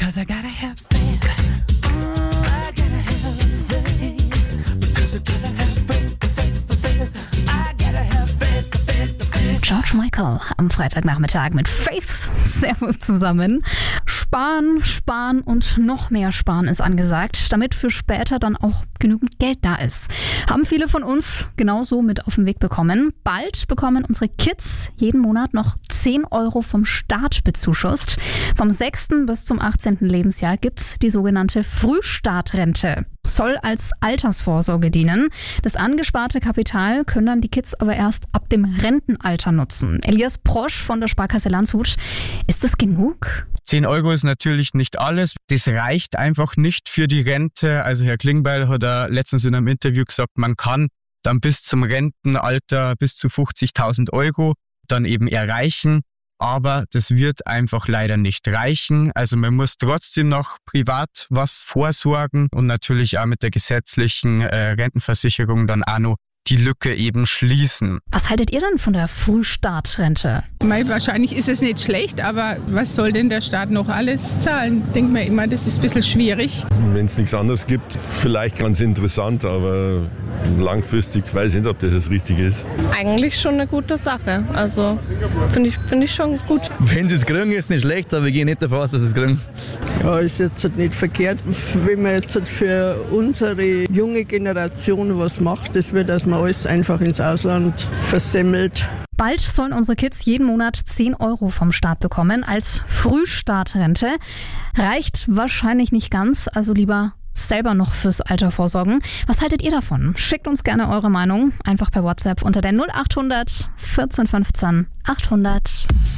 Because I gotta have faith. I gotta have faith. Because I gotta have faith. I gotta have faith. George Michael am Freitagnachmittag mit Faith. Servus zusammen. Sparen und noch mehr Sparen ist angesagt, damit für später dann auch genügend Geld da ist. Haben viele von uns genauso mit auf den Weg bekommen. Bald bekommen unsere Kids jeden Monat noch 10 Euro vom Staat bezuschusst. Vom 6. bis zum 18. Lebensjahr gibt's die sogenannte Frühstartrente. Soll als Altersvorsorge dienen. Das angesparte Kapital können dann die Kids aber erst ab dem Rentenalter nutzen. Elias Prosch von der Sparkasse Landshut. Ist das genug? 10 Euro ist natürlich nicht alles. Das reicht einfach nicht für die Rente. Also Herr Klingbeil hat letztens in einem Interview gesagt, man kann dann bis zum Rentenalter bis zu 50.000 Euro dann eben erreichen. Aber das wird einfach leider nicht reichen. Also man muss trotzdem noch privat was vorsorgen und natürlich auch mit der gesetzlichen Rentenversicherung dann auch noch die Lücke eben schließen. Was haltet ihr denn von der Frühstartrente? Wahrscheinlich ist es nicht schlecht, aber was soll denn der Staat noch alles zahlen? Denkt man immer, das ist ein bisschen schwierig. Wenn es nichts anderes gibt, vielleicht ganz interessant, aber langfristig weiß ich nicht, ob das Richtige ist. Eigentlich schon eine gute Sache. Also finde ich schon gut. Wenn sie es kriegen, ist nicht schlecht, aber wir gehen nicht davon aus, dass sie es kriegen. Ja, ist jetzt nicht verkehrt, wenn man jetzt für unsere junge Generation was macht. Das wird, dass man alles einfach ins Ausland versemmelt. Bald sollen unsere Kids jeden Monat 10 Euro vom Staat bekommen als Frühstartrente. Reicht wahrscheinlich nicht ganz, also lieber selber noch fürs Alter vorsorgen. Was haltet ihr davon? Schickt uns gerne eure Meinung einfach per WhatsApp unter der 0800 14 15 800.